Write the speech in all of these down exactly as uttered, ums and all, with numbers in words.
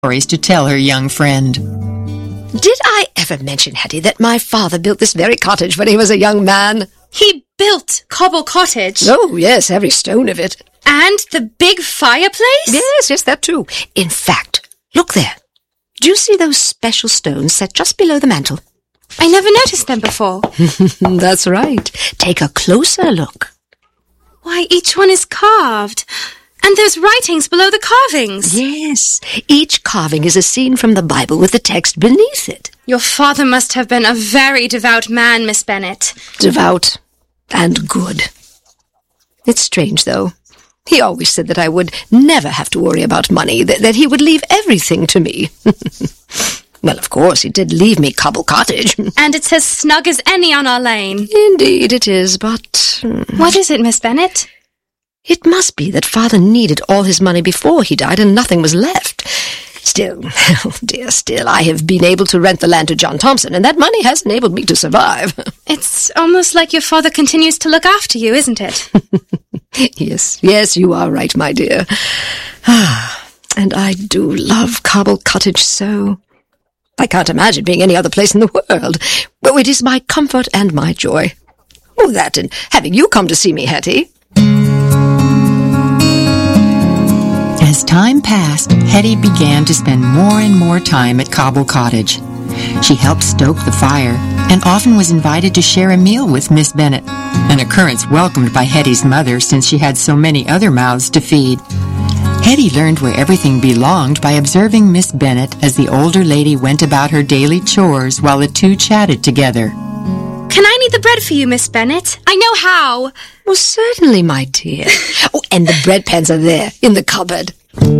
stories to tell her young friend. Did I ever mention, Hetty, that my father built this very cottage when he was a young man? He built Cobble Cottage? Oh, yes, every stone of it. And the big fireplace? Yes, yes, that too. In fact, look there. Do you see those special stones set just below the mantel? I never noticed them before. That's right. Take a closer look. Why, each one is carved. And there's writings below the carvings. Yes. Each carving is a scene from the Bible with the text beneath it. Your father must have been a very devout man, Miss Bennet. Devout and good. It's strange, though. He always said that I would never have to worry about money, that, that he would leave everything to me. Well, of course, he did leave me Cobble Cottage. And it's as snug as any on our lane. Indeed it is, but... What is it, Miss Bennet? It must be that Father needed all his money before he died and nothing was left. Still, oh dear, still, I have been able to rent the land to John Thompson, and that money has enabled me to survive. It's almost like your father continues to look after you, isn't it? Yes, yes, you are right, my dear. Ah, and I do love Cobble Cottage so. I can't imagine being any other place in the world. But it is my comfort and my joy. Oh, that and having you come to see me, Hetty. As time passed, Hetty began to spend more and more time at Cobble Cottage. She helped stoke the fire and often was invited to share a meal with Miss Bennet, an occurrence welcomed by Hetty's mother since she had so many other mouths to feed. Hetty learned where everything belonged by observing Miss Bennet as the older lady went about her daily chores while the two chatted together. Can I knead the bread for you, Miss Bennet? I know how. Well, certainly, my dear. Oh, and the bread pans are there, in the cupboard.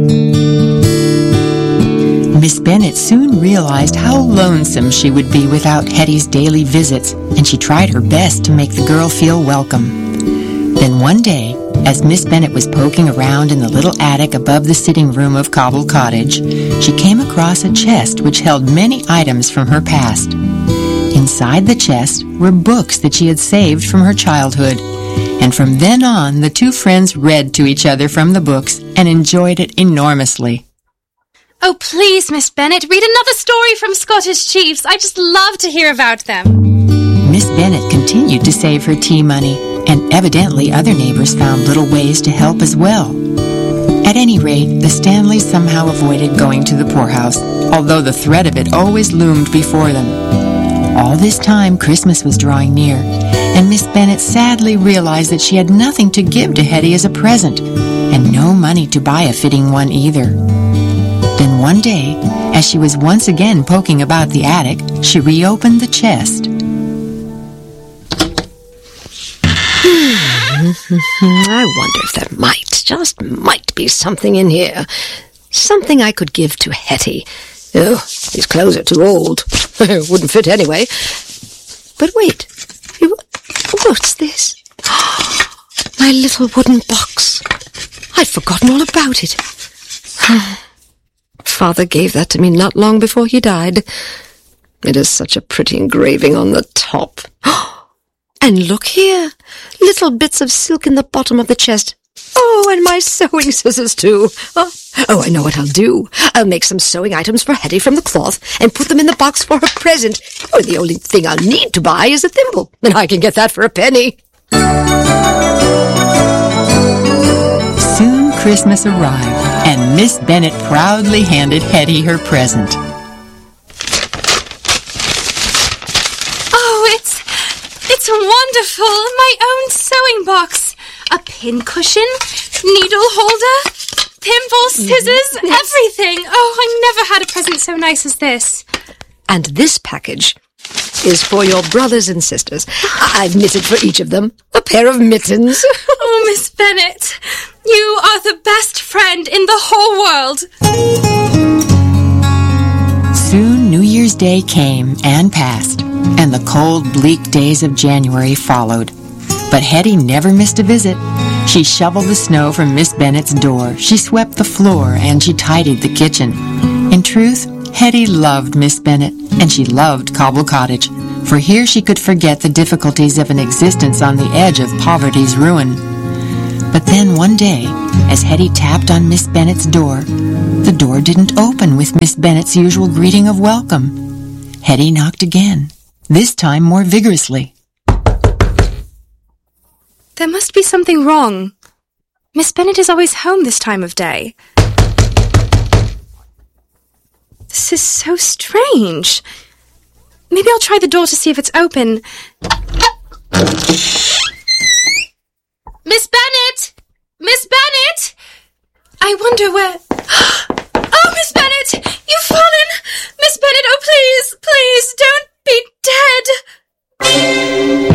Miss Bennet soon realized how lonesome she would be without Hetty's daily visits, and she tried her best to make the girl feel welcome. Then one day, as Miss Bennet was poking around in the little attic above the sitting room of Cobble Cottage, she came across a chest which held many items from her past. Inside the chest were books that she had saved from her childhood, and from then on the two friends read to each other from the books and enjoyed it enormously. Oh, please, Miss Bennet, read another story from Scottish chiefs. I just love to hear about them. Miss Bennet continued to save her tea money, and evidently other neighbors found little ways to help as well. At any rate, the Stanleys somehow avoided going to the poorhouse, although the threat of it always loomed before them. All this time, Christmas was drawing near, and Miss Bennet sadly realized that she had nothing to give to Hetty as a present, and no money to buy a fitting one either. Then one day, as she was once again poking about the attic, she reopened the chest. I wonder if there might, just might be something in here. Something I could give to Hetty. Oh, these clothes are too old. Wouldn't fit anyway. But wait. What's this? My little wooden box. I'd forgotten all about it. Father gave that to me not long before he died. It is such a pretty engraving on the top. And look here. Little bits of silk in the bottom of the chest. Oh, and my sewing scissors, too. Oh, oh, I know what I'll do. I'll make some sewing items for Hetty from the cloth and put them in the box for her present. Oh, the only thing I'll need to buy is a thimble, and I can get that for a penny. Soon Christmas arrived, and Miss Bennet proudly handed Hetty her present. Oh, it's... it's wonderful! My own sewing box! A pincushion, needle holder, thimble, scissors, everything! Oh, I never had a present so nice as this. And this package is for your brothers and sisters. I've knitted for each of them a pair of mittens. Oh, Miss Bennet, you are the best friend in the whole world. Soon New Year's Day came and passed, and the cold, bleak days of January followed. But Hetty never missed a visit. She shoveled the snow from Miss Bennet's door, she swept the floor, and she tidied the kitchen. In truth, Hetty loved Miss Bennet, and she loved Cobble Cottage, for here she could forget the difficulties of an existence on the edge of poverty's ruin. But then one day, as Hetty tapped on Miss Bennet's door, the the door didn't open with Miss Bennet's usual greeting of welcome. Hetty knocked again, this time more vigorously. There must be something wrong. Miss Bennet is always home this time of day. This is so strange. Maybe I'll try the door to see if it's open. Miss Bennet! Miss Bennet! I wonder where... Oh, Miss Bennet! You've fallen! Miss Bennet, oh, please, please, don't be dead!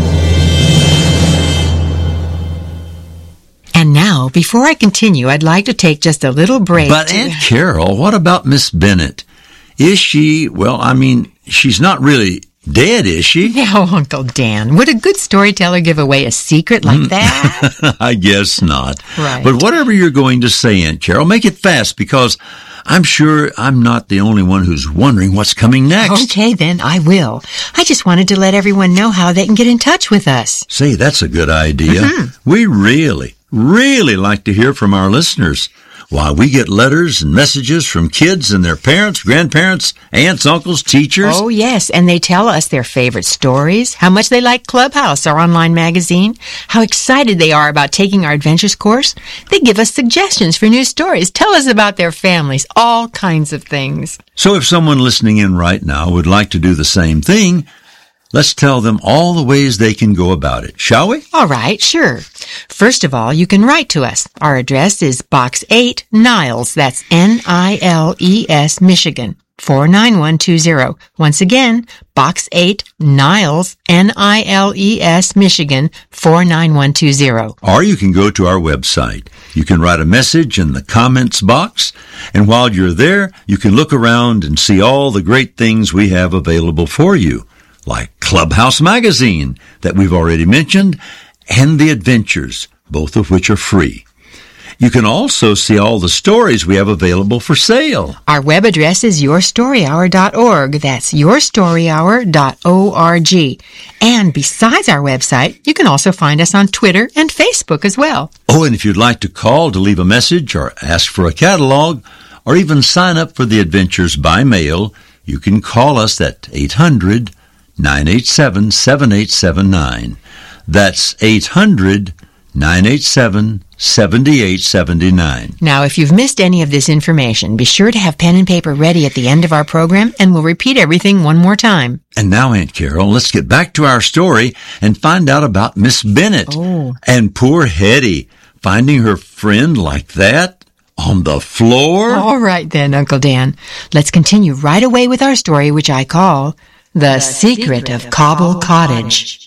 And now, before I continue, I'd like to take just a little break. But to... Aunt Carol, what about Miss Bennet? Is she, well, I mean, she's not really dead, is she? No, Uncle Dan. Would a good storyteller give away a secret like that? I guess not. Right. But whatever you're going to say, Aunt Carol, make it fast, because I'm sure I'm not the only one who's wondering what's coming next. Okay, then, I will. I just wanted to let everyone know how they can get in touch with us. Say, that's a good idea. Mm-hmm. We really, really like to hear from our listeners. Why, we get letters and messages from kids and their parents, grandparents, aunts, uncles, teachers. Oh, yes, and they tell us their favorite stories, how much they like Clubhouse, our online magazine, how excited they are about taking our adventures course. They give us suggestions for new stories, tell us about their families, all kinds of things. So if someone listening in right now would like to do the same thing, let's tell them all the ways they can go about it, shall we? All right, sure. First of all, you can write to us. Our address is Box eight, Niles, that's N I L E S, Michigan, four nine one two zero. Once again, Box eight, Niles, N I L E S, Michigan, four nine one two zero. Or you can go to our website. You can write a message in the comments box, and while you're there, you can look around and see all the great things we have available for you, like Clubhouse Magazine, that we've already mentioned, and The Adventures, both of which are free. You can also see all the stories we have available for sale. Our web address is your story hour dot org. That's your story hour dot org. And besides our website, you can also find us on Twitter and Facebook as well. Oh, and if you'd like to call to leave a message or ask for a catalog, or even sign up for The Adventures by mail, you can call us at eight hundred, nine eight seven, seven eight seven nine. That's eight hundred, nine eight seven, seven eight seven nine. Now, if you've missed any of this information, be sure to have pen and paper ready at the end of our program, and we'll repeat everything one more time. And now, Aunt Carol, let's get back to our story and find out about Miss Bennet. Oh. And poor Hetty, finding her friend like that on the floor. All right then, Uncle Dan. Let's continue right away with our story, which I call The, the Secret, Secret of, of Cobble, Cobble Cottage.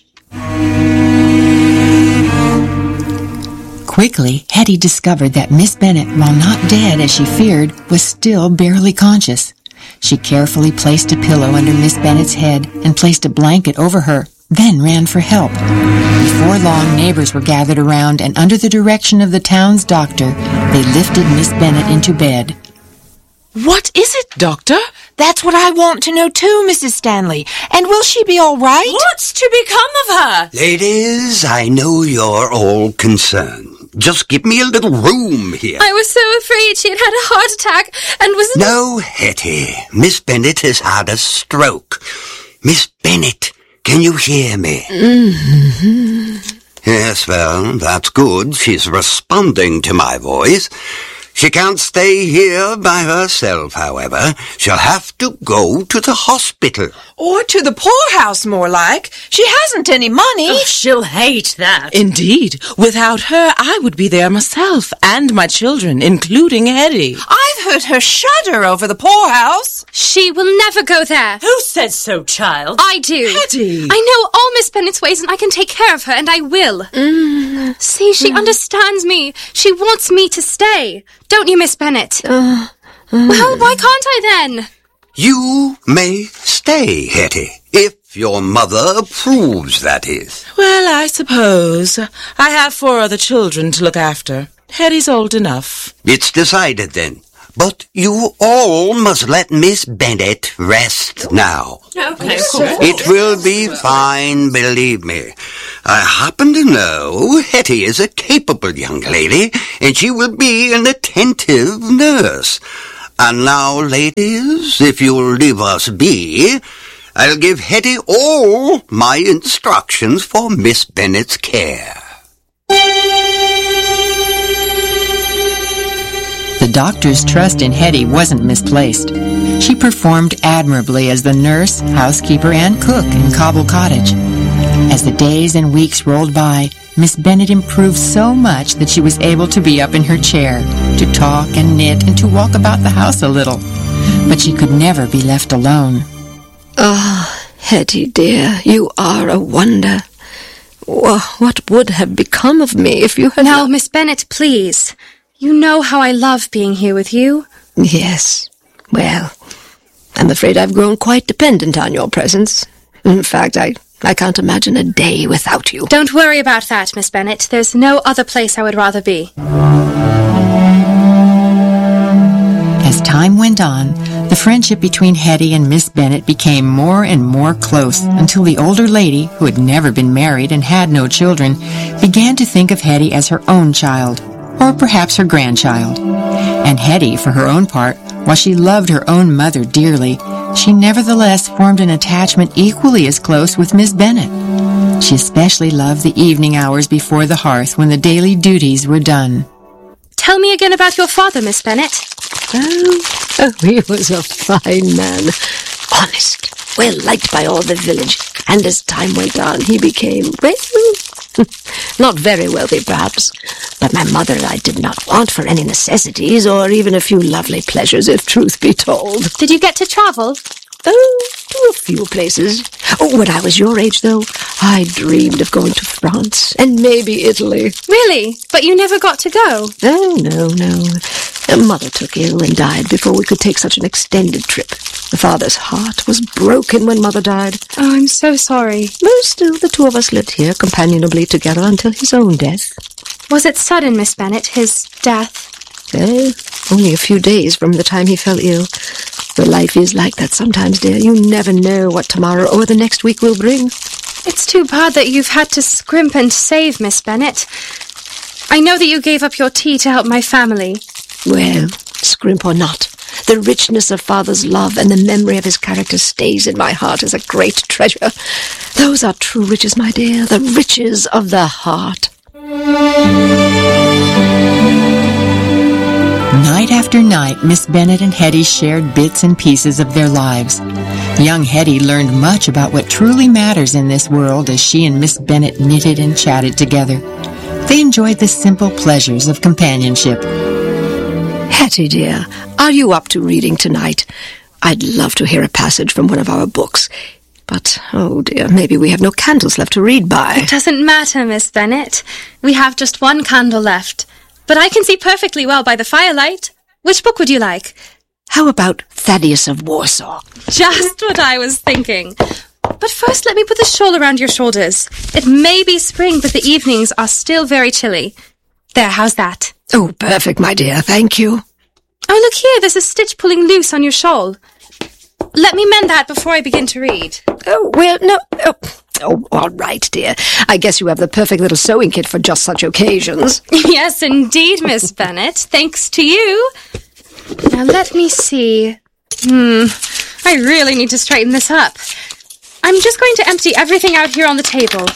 Quickly, Hetty discovered that Miss Bennet, while not dead as she feared, was still barely conscious. She carefully placed a pillow under Miss Bennet's head and placed a blanket over her, then ran for help. Before long, neighbors were gathered around, and under the direction of the town's doctor, they lifted Miss Bennet into bed. What is it, Doctor? That's what I want to know too, Missus Stanley. And will she be all right? What's to become of her? Ladies, I know you're all concerned. Just give me a little room here. I was so afraid she had had a heart attack and was... No, Hetty. Miss Bennet has had a stroke. Miss Bennet, can you hear me? Mm-hmm. Yes, well, that's good. She's responding to my voice. She can't stay here by herself, however. She'll have to go to the hospital. Or to the poorhouse, more like. She hasn't any money. Oh, she'll hate that. Indeed. Without her, I would be there myself, and my children, including Hetty. I've heard her shudder over the poorhouse. She will never go there. Who says so, child? I do. Hetty. I know all Miss Bennet's ways, and I can take care of her, and I will. Mm. See, she mm. understands me. She wants me to stay. Don't you, Miss Bennet? Uh, uh, well, why can't I then? You may stay, Hetty, if your mother approves, that is. Well, I suppose. I have four other children to look after. Hetty's old enough. It's decided, then. But you all must let Miss Bennet rest now. Okay. It will be fine, believe me. I happen to know Hetty is a capable young lady, and she will be an attentive nurse. And now, ladies, if you'll leave us be, I'll give Hetty all my instructions for Miss Bennet's care. The doctor's trust in Hetty wasn't misplaced. She performed admirably as the nurse, housekeeper, and cook in Cobble Cottage. As the days and weeks rolled by, Miss Bennet improved so much that she was able to be up in her chair, to talk and knit, and to walk about the house a little. But she could never be left alone. Ah, oh, Hetty, dear, you are a wonder. What would have become of me if you had... Now, not... Miss Bennet, please. You know how I love being here with you. Yes. Well, I'm afraid I've grown quite dependent on your presence. In fact, I, I can't imagine a day without you. Don't worry about that, Miss Bennet. There's no other place I would rather be. As time went on, the friendship between Hetty and Miss Bennet became more and more close until the older lady, who had never been married and had no children, began to think of Hetty as her own child, or perhaps her grandchild. And Hetty, for her own part, while she loved her own mother dearly, she nevertheless formed an attachment equally as close with Miss Bennet. She especially loved the evening hours before the hearth when the daily duties were done. Tell me again about your father, Miss Bennet. Oh, oh, he was a fine man. Honest, well liked by all the village. And as time went on, he became, well, not very wealthy, perhaps. But my mother and I did not want for any necessities or even a few lovely pleasures, if truth be told. Did you get to travel? Oh, to a few places. Oh, when I was your age, though, I dreamed of going to France and maybe Italy. Really? But you never got to go? Oh, no, no. Mother took ill and died before we could take such an extended trip. Father's heart was broken when Mother died. Oh, I'm so sorry. But still, the two of us lived here companionably together until his own death. Was it sudden, Miss Bennet, his death? Eh, only a few days from the time he fell ill. But life is like that sometimes, dear. You never know what tomorrow or the next week will bring. It's too bad that you've had to scrimp and save, Miss Bennet. I know that you gave up your tea to help my family. Well, scrimp or not, the richness of Father's love and the memory of his character stays in my heart as a great treasure. Those are true riches, my dear, the riches of the heart. Night after night, Miss Bennet and Hetty shared bits and pieces of their lives. Young Hetty learned much about what truly matters in this world as she and Miss Bennet knitted and chatted together. They enjoyed the simple pleasures of companionship. Hetty, dear, are you up to reading tonight? I'd love to hear a passage from one of our books. But, oh dear, maybe we have no candles left to read by. It doesn't matter, Miss Bennet. We have just one candle left. But I can see perfectly well by the firelight. Which book would you like? How about Thaddeus of Warsaw? Just what I was thinking. But first let me put the shawl around your shoulders. It may be spring, but the evenings are still very chilly. There, how's that? Oh, perfect, my dear, thank you. Oh, look here, there's a stitch pulling loose on your shawl. Let me mend that before I begin to read. Oh, well, no... Oh, oh, all right, dear. I guess you have the perfect little sewing kit for just such occasions. Yes, indeed, Miss Bennet. Thanks to you. Now, let me see. Hmm, I really need to straighten this up. I'm just going to empty everything out here on the table.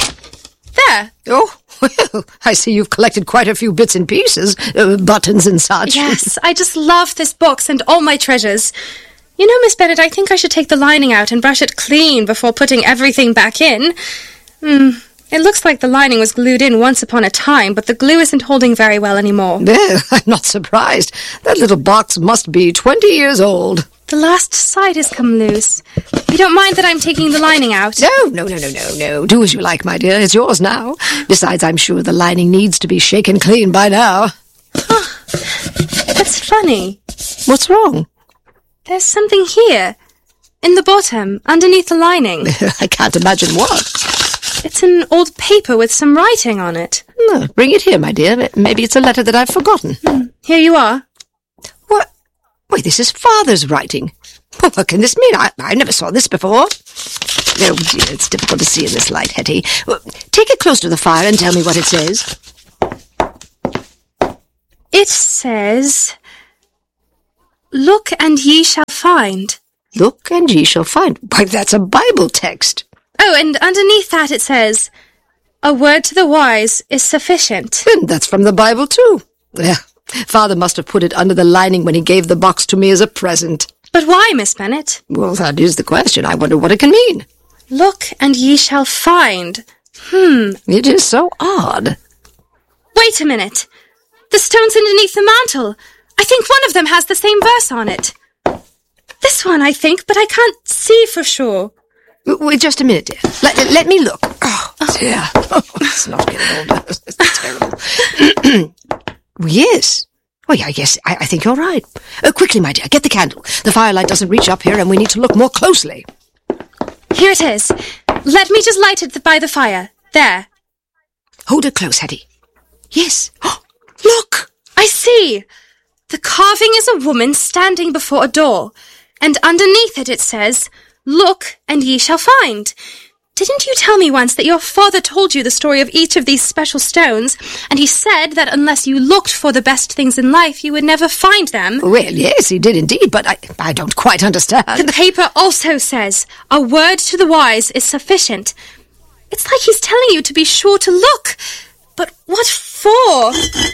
There. Oh, well, I see you've collected quite a few bits and pieces, uh, buttons and such. Yes, I just love this box and all my treasures. You know, Miss Bennet, I think I should take the lining out and brush it clean before putting everything back in. Hmm, it looks like the lining was glued in once upon a time, but the glue isn't holding very well anymore. Well, I'm not surprised. That little box must be twenty years old. The last side has come loose. You don't mind that I'm taking the lining out? No, no, no, no, no, no. Do as you like, my dear. It's yours now. Besides, I'm sure the lining needs to be shaken clean by now. Huh. That's funny. What's wrong? There's something here, in the bottom, underneath the lining. I can't imagine what. It's an old paper with some writing on it. No, bring it here, my dear. Maybe it's a letter that I've forgotten. Hmm. Here you are. What? Why, this is Father's writing. Well, what can this mean? I, I never saw this before. Oh, dear, it's difficult to see in this light, Hetty. Well, take it close to the fire and tell me what it says. It says, "Look and ye shall find." Look and ye shall find. Why, that's a Bible text. Oh, and underneath that it says, "A word to the wise is sufficient." And that's from the Bible, too. Yeah, Father must have put it under the lining when he gave the box to me as a present. But why, Miss Bennet? Well, that is the question. I wonder what it can mean. Look and ye shall find. Hmm. It is so odd. Wait a minute. The stone's underneath the mantle. I think one of them has the same verse on it. This one, I think, but I can't see for sure. Wait just a minute, dear. Let, let me look. Oh, dear. Oh, it's not getting older. It's terrible. Yes. Oh, yeah, yes, I, I think you're right. Uh, quickly, my dear, get the candle. The firelight doesn't reach up here, and we need to look more closely. Here it is. Let me just light it by the fire. There. Hold it close, Hetty. Yes. Oh, look! I see. The carving is a woman standing before a door, and underneath it it says, "Look, and ye shall find." Didn't you tell me once that your father told you the story of each of these special stones, and he said that unless you looked for the best things in life, you would never find them? Well, yes, he did indeed, but I, I don't quite understand. The paper also says, "A word to the wise is sufficient." It's like he's telling you to be sure to look. But what for?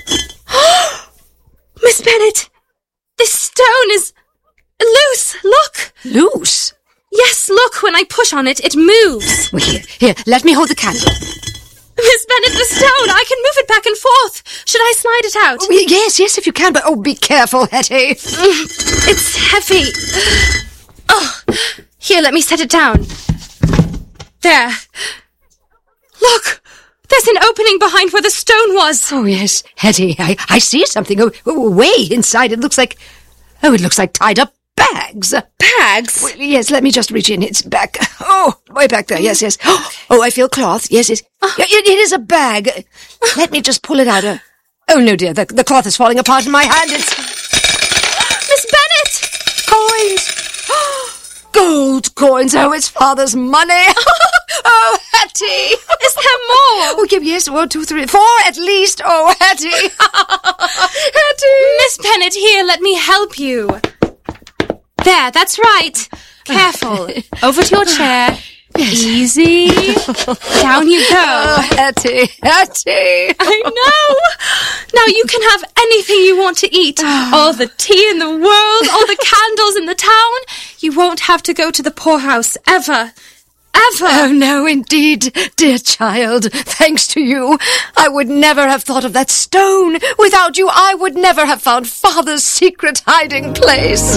Miss Bennet, this stone is loose. Look. Loose? Yes, look, when I push on it, it moves. Well, here, here, let me hold the candle. Miss Bennet, the stone, I can move it back and forth. Should I slide it out? Oh, yes, yes, if you can, but oh, be careful, Hetty. It's heavy. Oh, here, let me set it down. There. Look, there's an opening behind where the stone was. Oh, yes, Hetty, I, I see something oh, oh, way inside. It looks like, oh, it looks like tied up bags. Bags? Well, yes, let me just reach in. It's back. Oh, way back there. Yes, yes. Oh, I feel cloth. Yes, yes. Oh. It, it is a bag. Let me just pull it out. Oh, no, dear. The, the cloth is falling apart in my hand. It's... Miss Bennet! Coins! Gold coins. Oh, it's Father's money. Oh, Hetty. Is there more? Oh, yes. One, two, three, four at least. Oh, Hetty. Hetty. Miss Bennet, here, let me help you. There, that's right. Careful. Over to your chair. Yes. Easy. Down you go. Oh, Hetty, Hetty. I know. Now you can have anything you want to eat. All the tea in the world, all the candles in the town. You won't have to go to the poorhouse ever. Ever. Oh, no, indeed, dear child. Thanks to you. I would never have thought of that stone. Without you, I would never have found Father's secret hiding place.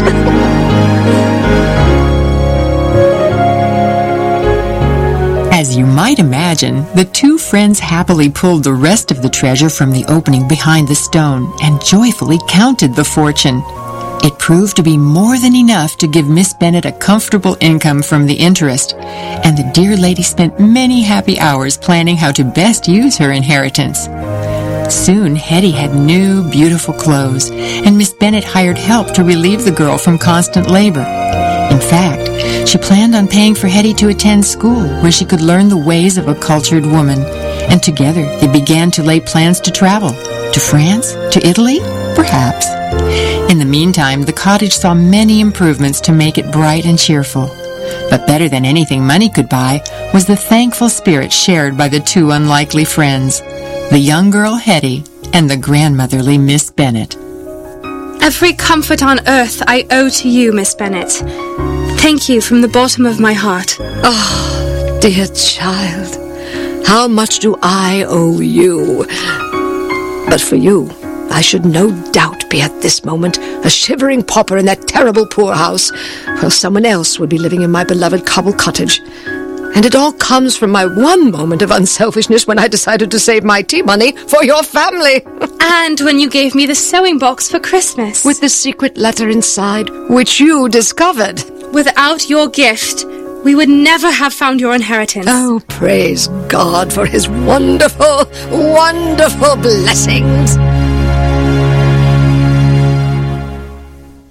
As you might imagine, the two friends happily pulled the rest of the treasure from the opening behind the stone and joyfully counted the fortune. It proved to be more than enough to give Miss Bennet a comfortable income from the interest, and the dear lady spent many happy hours planning how to best use her inheritance. Soon, Hetty had new, beautiful clothes, and Miss Bennet hired help to relieve the girl from constant labor. In fact, she planned on paying for Hetty to attend school, where she could learn the ways of a cultured woman, and together they began to lay plans to travel. To France? To Italy? Perhaps. In the meantime, the cottage saw many improvements to make it bright and cheerful. But better than anything money could buy was the thankful spirit shared by the two unlikely friends, the young girl Hetty and the grandmotherly Miss Bennet. Every comfort on earth I owe to you, Miss Bennet. Thank you from the bottom of my heart. Oh, dear child, how much do I owe you? But for you, I should no doubt be at this moment a shivering pauper in that terrible poorhouse, while someone else would be living in my beloved cobble cottage. And it all comes from my one moment of unselfishness when I decided to save my tea money for your family. And when you gave me the sewing box for Christmas. With the secret letter inside, which you discovered. Without your gift, we would never have found your inheritance. Oh, praise God for his wonderful, wonderful blessings.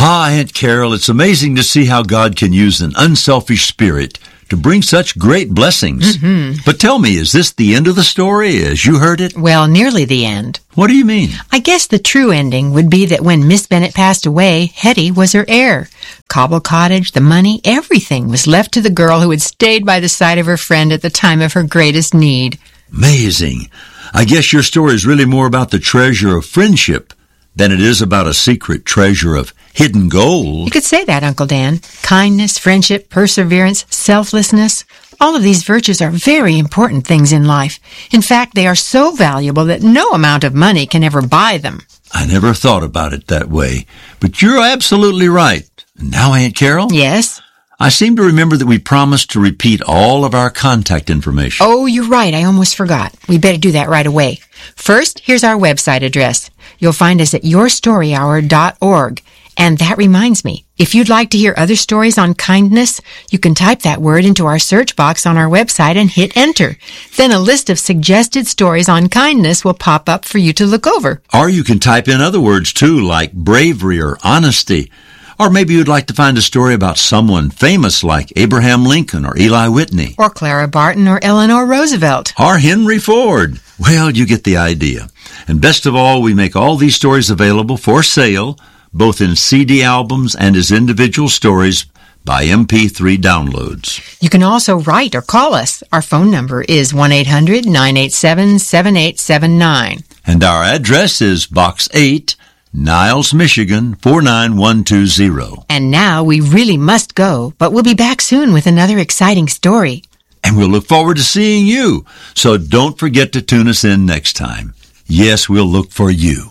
Ah, Aunt Carol, it's amazing to see how God can use an unselfish spirit to bring such great blessings. Mm-hmm. But tell me, is this the end of the story as you heard it? Well, nearly the end. What do you mean? I guess the true ending would be that when Miss Bennet passed away, Hetty was her heir. Cobble Cottage, the money, everything was left to the girl who had stayed by the side of her friend at the time of her greatest need. Amazing. I guess your story is really more about the treasure of friendship than it is about a secret treasure of hidden gold. You could say that, Uncle Dan. Kindness, friendship, perseverance, selflessness. All of these virtues are very important things in life. In fact, they are so valuable that no amount of money can ever buy them. I never thought about it that way, but you're absolutely right. Now, Aunt Carol? Yes? I seem to remember that we promised to repeat all of our contact information. Oh, you're right. I almost forgot. We better do that right away. First, here's our website address. You'll find us at your story hour dot org. And that reminds me, if you'd like to hear other stories on kindness, you can type that word into our search box on our website and hit enter. Then a list of suggested stories on kindness will pop up for you to look over. Or you can type in other words, too, like bravery or honesty. Or maybe you'd like to find a story about someone famous like Abraham Lincoln or Eli Whitney. Or Clara Barton or Eleanor Roosevelt. Or Henry Ford. Well, you get the idea. And best of all, we make all these stories available for sale, both in C D albums and as individual stories by M P three downloads. You can also write or call us. Our phone number is one eight hundred nine eight seven seven eight seven nine. And our address is Box eight, Niles, Michigan, four nine one two zero. And now we really must go, but we'll be back soon with another exciting story. And we'll look forward to seeing you. So don't forget to tune us in next time. Yes, we'll look for you.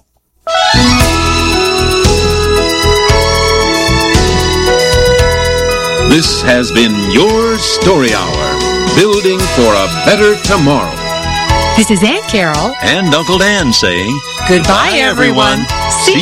This has been your Story Hour, building for a better tomorrow. This is Aunt Carol and Uncle Dan saying, goodbye, everyone. See